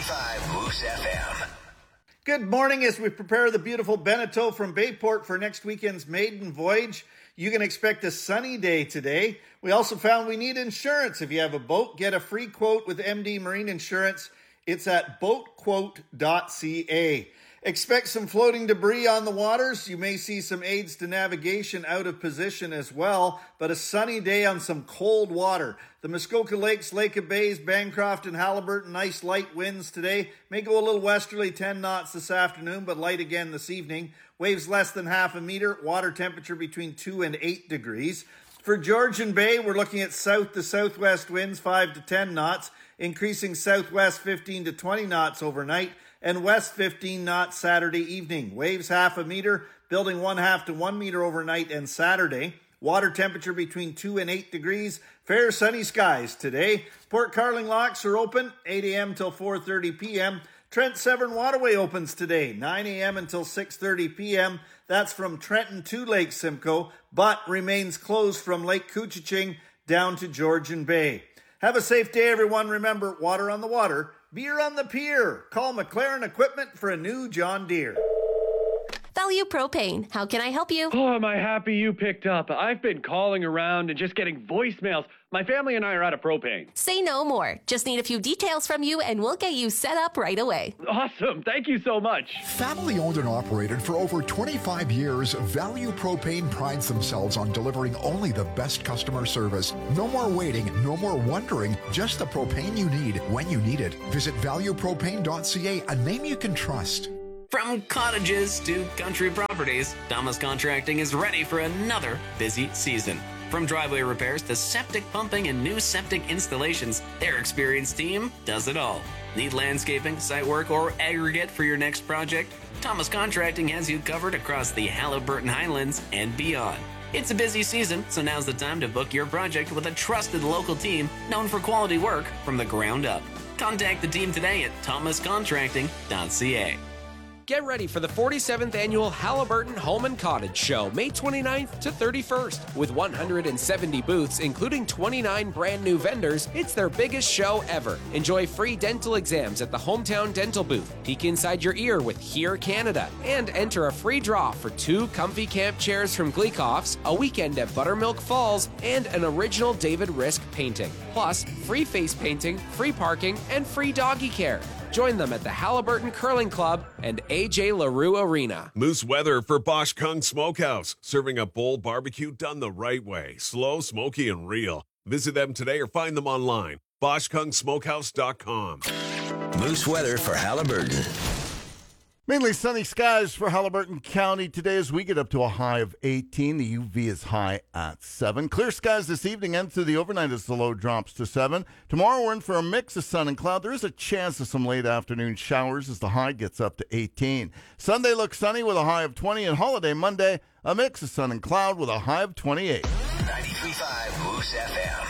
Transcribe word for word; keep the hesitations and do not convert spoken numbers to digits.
ninety-three point five Moose F M. Good morning. As we prepare the beautiful Beneteau from Bayport for next weekend's maiden voyage, you can expect a sunny day today. We also found we need insurance. If you have a boat, get a free quote with M D Marine Insurance. It's at boat quote dot c a. Expect some floating debris on the waters. You may see some aids to navigation out of position as well, but a sunny day on some cold water. The Muskoka Lakes, Lake of Bays, Bancroft, and Halliburton, nice light winds today. May go a little westerly, ten knots this afternoon, but light again this evening. Waves less than half a meter. Water temperature between two and eight degrees. For Georgian Bay, we're looking at south to southwest winds, five to ten knots, increasing southwest fifteen to twenty knots overnight, and west fifteen knots Saturday evening. Waves half a meter, building one half to one meter overnight and Saturday. Water temperature between two and eight degrees. Fair sunny skies today. Port Carling locks are open, eight a.m. till four thirty p.m. Trent Severn Waterway opens today, nine a.m. until six thirty p.m. That's from Trenton to Lake Simcoe, but remains closed from Lake Couchiching down to Georgian Bay. Have a safe day, everyone. Remember, water on the water, beer on the pier. Call McLaren Equipment for a new John Deere. Value Propane. How can I help you? Oh, am I happy you picked up. I've been calling around and just getting voicemails. My family and I are out of propane. Say no more. Just need a few details from you and we'll get you set up right away. Awesome. Thank you so much. Family owned and operated for over twenty-five years, Value Propane prides themselves on delivering only the best customer service. No more waiting, no more wondering, just the propane you need when you need it. Visit value propane dot c a, a name you can trust. From cottages to country properties, Thomas Contracting is ready for another busy season. From driveway repairs to septic pumping and new septic installations, their experienced team does it all. Need landscaping, site work, or aggregate for your next project? Thomas Contracting has you covered across the Halliburton Highlands and beyond. It's a busy season, so now's the time to book your project with a trusted local team known for quality work from the ground up. Contact the team today at thomas contracting dot c a. Get ready for the forty-seventh Annual Halliburton Home and Cottage Show, May twenty-ninth to thirty-first. With one hundred seventy booths, including twenty-nine brand new vendors, it's their biggest show ever. Enjoy free dental exams at the Hometown Dental booth, peek inside your ear with Hear Canada, and enter a free draw for two comfy camp chairs from Gleekoff's, a weekend at Buttermilk Falls, and an original David Risk painting. Plus, free face painting, free parking, and free doggy care. Join them at the Halliburton Curling Club and A J LaRue Arena. Moose weather for Bosch Kung Smokehouse. Serving a bowl barbecue done the right way. Slow, smoky, and real. Visit them today or find them online. bosch kung smokehouse dot com. Moose weather for Halliburton. Mainly sunny skies for Halliburton County today as we get up to a high of eighteen. The U V is high at seven. Clear skies this evening and through the overnight as the low drops to seven. Tomorrow we're in for a mix of sun and cloud. There is a chance of some late afternoon showers as the high gets up to eighteen. Sunday looks sunny with a high of twenty, and holiday Monday, a mix of sun and cloud with a high of twenty-eight. ninety-three point five Moose F M.